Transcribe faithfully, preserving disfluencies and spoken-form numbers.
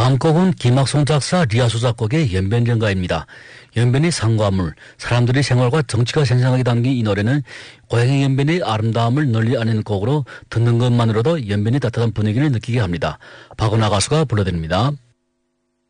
다음 곡은 김학송 작사 리아수 작곡의 연변전가입니다. 연변이 상과물, 사람들의 생활과 정치가 생생하게 담긴 이 노래는 고향의 연변의 아름다움을 널리 아는 곡으로 듣는 것만으로도 연변의 따뜻한 분위기를 느끼게 합니다. 박은하 가수가 불러드립니다.